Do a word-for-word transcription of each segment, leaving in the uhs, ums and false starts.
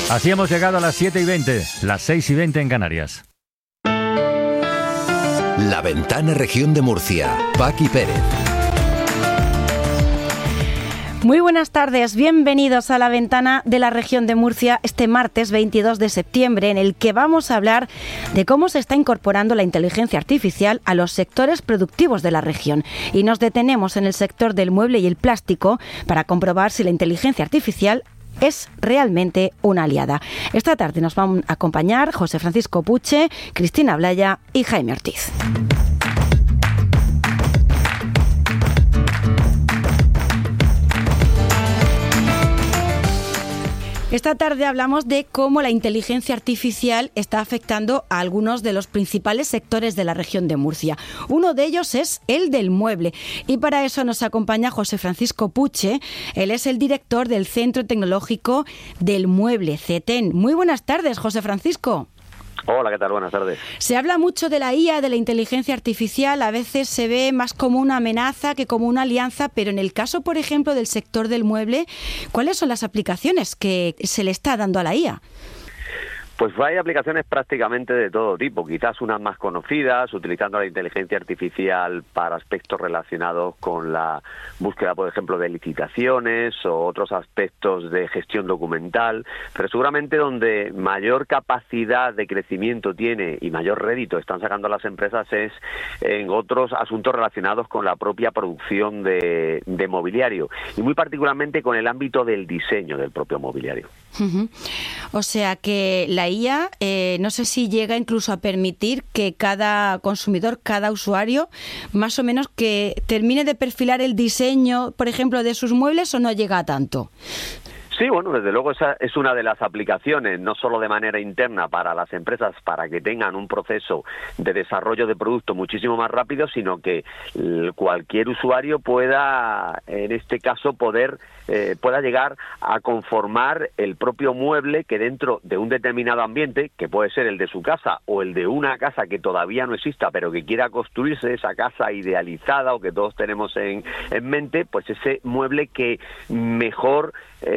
Así hemos llegado a las siete y veinte, las seis y veinte en Canarias. La Ventana Región de Murcia. Paqui Pérez. Muy buenas tardes, bienvenidos a La Ventana de la Región de Murcia este martes veintidós de septiembre, en el que vamos a hablar de cómo se está incorporando la inteligencia artificial a los sectores productivos de la región. Y nos detenemos en el sector del mueble y el plástico para comprobar si la inteligencia artificial es realmente una aliada. Esta tarde nos van a acompañar José Francisco Puche, Cristina Blaya y Jaime Ortiz. Esta tarde hablamos de cómo la inteligencia artificial está afectando a algunos de los principales sectores de la región de Murcia. Uno de ellos es el del mueble. Y para eso nos acompaña José Francisco Puche. Él es el director del Centro Tecnológico del Mueble, CETEN. Muy buenas tardes, José Francisco. Hola, ¿qué tal? Buenas tardes. Se habla mucho de la I A, de la inteligencia artificial, a veces se ve más como una amenaza que como una alianza, pero en el caso, por ejemplo, del sector del mueble, ¿cuáles son las aplicaciones que se le está dando a la I A? Pues hay aplicaciones prácticamente de todo tipo, quizás unas más conocidas, utilizando la inteligencia artificial para aspectos relacionados con la búsqueda, por ejemplo, de licitaciones o otros aspectos de gestión documental, pero seguramente donde mayor capacidad de crecimiento tiene y mayor rédito están sacando las empresas es en otros asuntos relacionados con la propia producción de, de mobiliario y muy particularmente con el ámbito del diseño del propio mobiliario. Uh-huh. O sea que la I A, eh, no sé si llega incluso a permitir que cada consumidor, cada usuario, más o menos que termine de perfilar el diseño, por ejemplo, de sus muebles, o no llega a tanto. Sí, bueno, desde luego esa es una de las aplicaciones, no solo de manera interna para las empresas, para que tengan un proceso de desarrollo de producto muchísimo más rápido, sino que cualquier usuario pueda, en este caso, poder eh, pueda llegar a conformar el propio mueble que dentro de un determinado ambiente, que puede ser el de su casa o el de una casa que todavía no exista, pero que quiera construirse esa casa idealizada o que todos tenemos en, en mente, pues ese mueble que mejor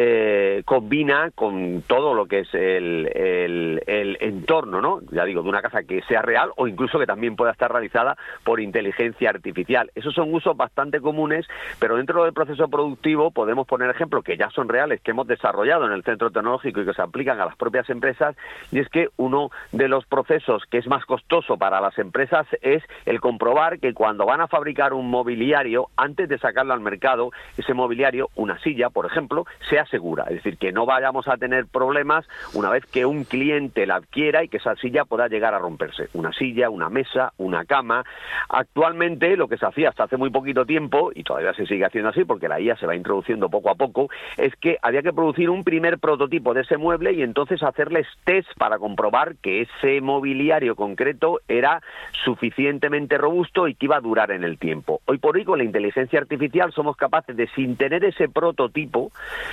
eh, combina con todo lo que es el, el, el entorno, ¿no? Ya digo, de una casa que sea real o incluso que también pueda estar realizada por inteligencia artificial. Esos son usos bastante comunes, pero dentro del proceso productivo podemos poner ejemplos que ya son reales, que hemos desarrollado en el centro tecnológico y que se aplican a las propias empresas, y es que uno de los procesos que es más costoso para las empresas es el comprobar que cuando van a fabricar un mobiliario, antes de sacarlo al mercado, ese mobiliario, una silla, por ejemplo, sea segura, es decir, que no vayamos a tener problemas una vez que un cliente la adquiera y que esa silla pueda llegar a romperse. Una silla, una mesa, una cama. Actualmente lo que se hacía hasta hace muy poquito tiempo, y todavía se sigue haciendo así porque la I A se va introduciendo poco a poco, es que había que producir un primer prototipo de ese mueble y entonces hacerles test para comprobar que ese mobiliario concreto era suficientemente robusto y que iba a durar en el tiempo. Hoy por hoy con la inteligencia artificial somos capaces de, sin tener ese prototipo,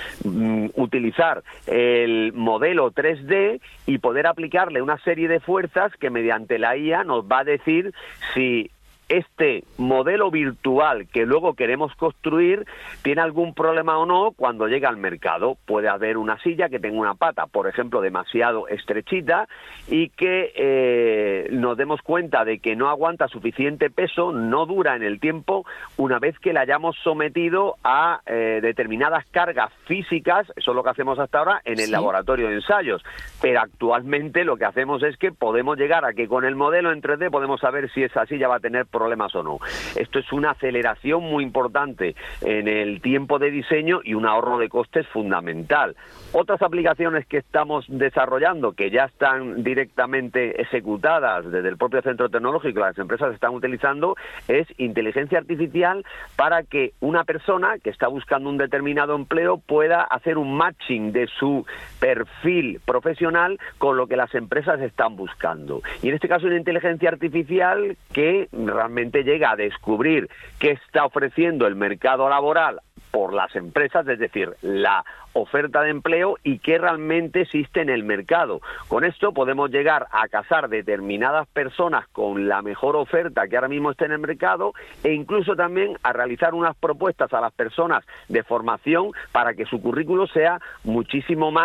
mm, utilizar el modelo tres D y poder aplicarle una serie de fuerzas que mediante la I A nos va a decir si este modelo virtual que luego queremos construir tiene algún problema o no cuando llega al mercado. Puede haber una silla que tenga una pata, por ejemplo, demasiado estrechita y que eh, nos demos cuenta de que no aguanta suficiente peso, no dura en el tiempo una vez que la hayamos sometido a eh, determinadas cargas físicas. Eso es lo que hacemos hasta ahora en el ¿Sí? laboratorio de ensayos. Pero actualmente lo que hacemos es que podemos llegar a que con el modelo en tres D podemos saber si esa silla va a tener problemas problemas o no. Esto es una aceleración muy importante en el tiempo de diseño y un ahorro de costes fundamental. Otras aplicaciones que estamos desarrollando, que ya están directamente ejecutadas desde el propio centro tecnológico, las empresas están utilizando, es inteligencia artificial para que una persona que está buscando un determinado empleo pueda hacer un matching de su perfil profesional con lo que las empresas están buscando. Y en este caso una inteligencia artificial que realmente llega a descubrir qué está ofreciendo el mercado laboral por las empresas, es decir, la oferta de empleo y qué realmente existe en el mercado. Con esto podemos llegar a casar determinadas personas con la mejor oferta que ahora mismo está en el mercado e incluso también a realizar unas propuestas a las personas de formación para que su currículo sea muchísimo más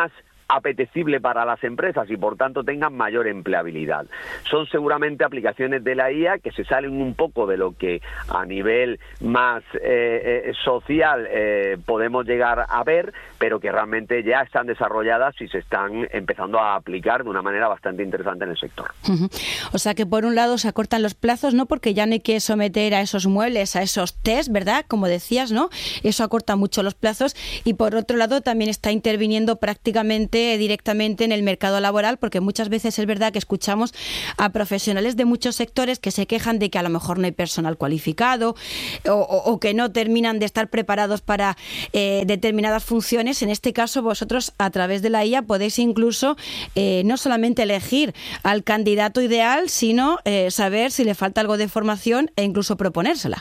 apetecible para las empresas y por tanto tengan mayor empleabilidad. Son seguramente aplicaciones de la I A que se salen un poco de lo que a nivel más eh, eh, social eh, podemos llegar a ver, pero que realmente ya están desarrolladas y se están empezando a aplicar de una manera bastante interesante en el sector. Uh-huh. O sea que por un lado se acortan los plazos, ¿no? Porque ya no hay que someter a esos muebles, a esos test, ¿verdad? Como decías, ¿no? Eso acorta mucho los plazos y por otro lado también está interviniendo prácticamente directamente en el mercado laboral, porque muchas veces es verdad que escuchamos a profesionales de muchos sectores que se quejan de que a lo mejor no hay personal cualificado o, o, o que no terminan de estar preparados para eh, determinadas funciones. En este caso vosotros a través de la I A podéis incluso eh, no solamente elegir al candidato ideal, sino eh, saber si le falta algo de formación e incluso proponérsela.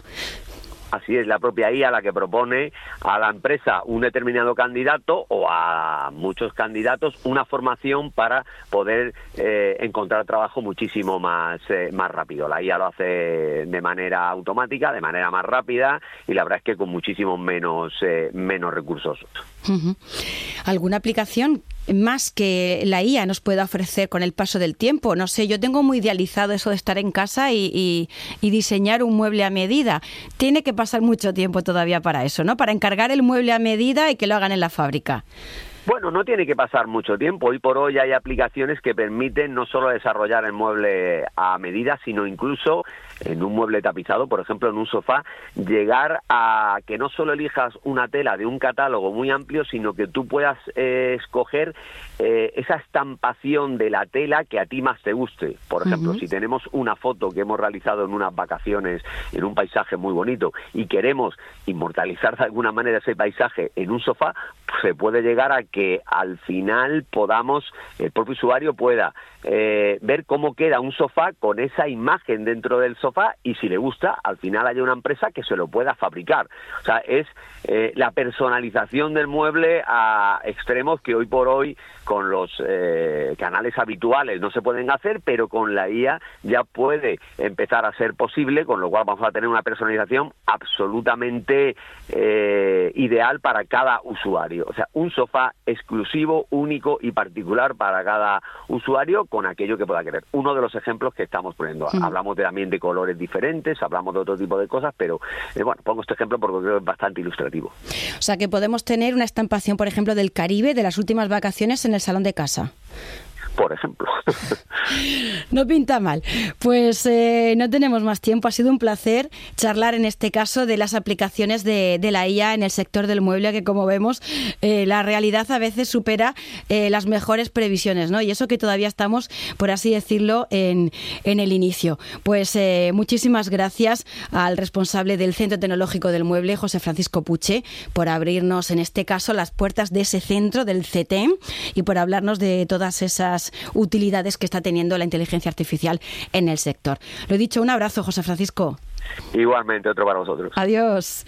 Así es, la propia I A la que propone a la empresa un determinado candidato o a muchos candidatos una formación para poder eh, encontrar trabajo muchísimo más, eh, más rápido. La I A lo hace de manera automática, de manera más rápida y la verdad es que con muchísimos menos, eh, menos recursos. Uh-huh. ¿Alguna aplicación más que la I A nos pueda ofrecer con el paso del tiempo? No sé, yo tengo muy idealizado eso de estar en casa y, y, y diseñar un mueble a medida. Tiene que pasar mucho tiempo todavía para eso, ¿no? Para encargar el mueble a medida y que lo hagan en la fábrica. Bueno, no tiene que pasar mucho tiempo. Hoy por hoy hay aplicaciones que permiten no solo desarrollar el mueble a medida, sino incluso en un mueble tapizado, por ejemplo, en un sofá, llegar a que no solo elijas una tela de un catálogo muy amplio, sino que tú puedas eh, escoger eh, esa estampación de la tela que a ti más te guste. Por ejemplo, uh-huh. si tenemos una foto que hemos realizado en unas vacaciones, en un paisaje muy bonito, y queremos inmortalizar de alguna manera ese paisaje en un sofá, pues se puede llegar a que al final podamos, el propio usuario pueda eh, ver cómo queda un sofá con esa imagen dentro del sofá y si le gusta, al final haya una empresa que se lo pueda fabricar. O sea, es eh, la personalización del mueble a extremos que hoy por hoy con los eh, canales habituales no se pueden hacer, pero con la I A ya puede empezar a ser posible, con lo cual vamos a tener una personalización absolutamente eh, ideal para cada usuario. O sea, un sofá exclusivo, único y particular para cada usuario con aquello que pueda querer. Uno de los ejemplos que estamos poniendo. Sí. Hablamos de, también de colores diferentes, hablamos de otro tipo de cosas, pero eh, bueno, pongo este ejemplo porque creo que es bastante ilustrativo. O sea, que podemos tener una estampación, por ejemplo, del Caribe, de las últimas vacaciones en el salón de casa. Por ejemplo. No pinta mal. Pues eh, no tenemos más tiempo. Ha sido un placer charlar en este caso de las aplicaciones de, de la I A en el sector del mueble, que como vemos eh, la realidad a veces supera eh, las mejores previsiones, ¿no? Y eso que todavía estamos, por así decirlo, en, en el inicio. Pues eh, muchísimas gracias al responsable del Centro Tecnológico del Mueble, José Francisco Puche, por abrirnos en este caso las puertas de ese centro del C T E M y por hablarnos de todas esas utilidades que está teniendo la inteligencia artificial en el sector. Lo he dicho, un abrazo, José Francisco. Igualmente, otro para vosotros. Adiós.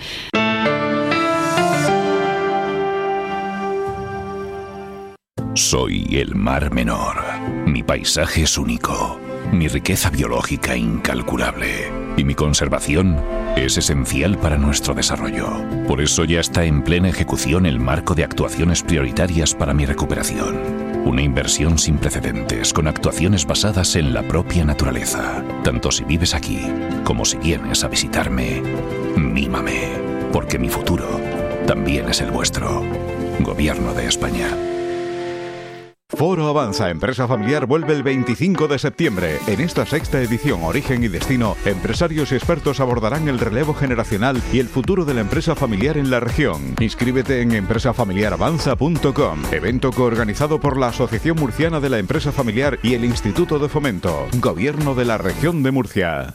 Soy el Mar Menor. Mi paisaje es único, mi riqueza biológica incalculable y mi conservación es esencial para nuestro desarrollo. Por eso ya está en plena ejecución el marco de actuaciones prioritarias para mi recuperación. Una inversión sin precedentes, con actuaciones basadas en la propia naturaleza. Tanto si vives aquí, como si vienes a visitarme, mímame, porque mi futuro también es el vuestro. Gobierno de España. Foro Avanza Empresa Familiar vuelve el veinticinco de septiembre. En esta sexta edición Origen y Destino, empresarios y expertos abordarán el relevo generacional y el futuro de la empresa familiar en la región. Inscríbete en empresa familiar avanza punto com, evento coorganizado por la Asociación Murciana de la Empresa Familiar y el Instituto de Fomento, Gobierno de la Región de Murcia.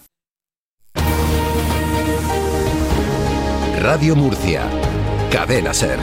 Radio Murcia, Cadena SER.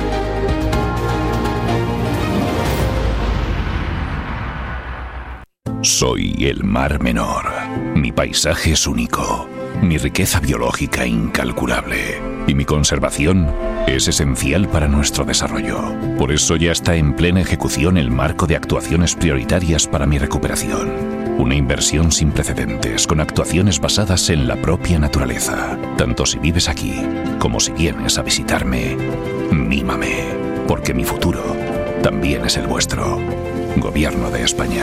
Soy el Mar Menor. Mi paisaje es único, mi riqueza biológica incalculable y mi conservación es esencial para nuestro desarrollo. Por eso ya está en plena ejecución el marco de actuaciones prioritarias para mi recuperación. Una inversión sin precedentes, con actuaciones basadas en la propia naturaleza. Tanto si vives aquí, como si vienes a visitarme, mímame, porque mi futuro también es el vuestro. Gobierno de España.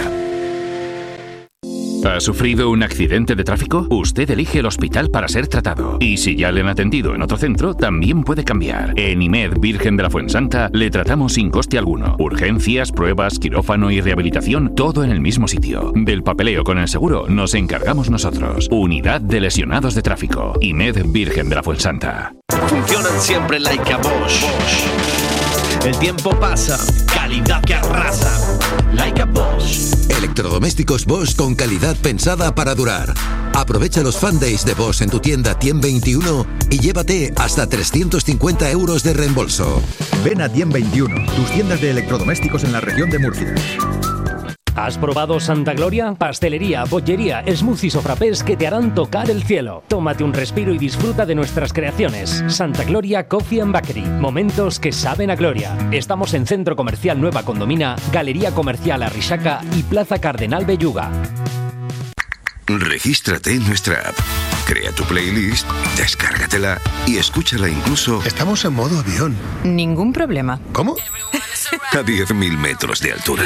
¿Ha sufrido un accidente de tráfico? Usted elige el hospital para ser tratado. Y si ya le han atendido en otro centro, también puede cambiar. En I M E D Virgen de la Fuensanta le tratamos sin coste alguno. Urgencias, pruebas, quirófano y rehabilitación, todo en el mismo sitio. Del papeleo con el seguro nos encargamos nosotros. Unidad de Lesionados de Tráfico. I M E D Virgen de la Fuensanta. Funcionan siempre like a Bosch. El tiempo pasa, calidad que arrasa. Like a Bosch. Electrodomésticos Bosch con calidad pensada para durar. Aprovecha los Fan Days de Bosch en tu tienda Tien veintiuno y llévate hasta trescientos cincuenta euros de reembolso. Ven a Tien veintiuno, tus tiendas de electrodomésticos en la región de Murcia. ¿Has probado Santa Gloria? Pastelería, bollería, smoothies o frappés que te harán tocar el cielo. Tómate un respiro y disfruta de nuestras creaciones. Santa Gloria Coffee and Bakery. Momentos que saben a gloria. Estamos en Centro Comercial Nueva Condomina, Galería Comercial Arrixaca y Plaza Cardenal Belluga. Regístrate en nuestra app. Crea tu playlist, descárgatela y escúchala incluso... Estamos en modo avión. Ningún problema. ¿Cómo? A diez mil metros de altura.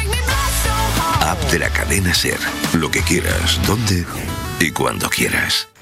App de la cadena SER. Lo que quieras, dónde y cuando quieras.